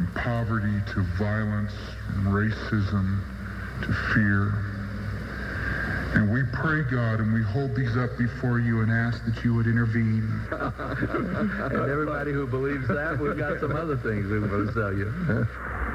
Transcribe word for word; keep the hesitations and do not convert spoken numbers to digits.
from poverty to violence, from racism to fear. And we pray, God, and we hold these up before you and ask that you would intervene. And everybody who believes that, we've got some other things we want to tell you.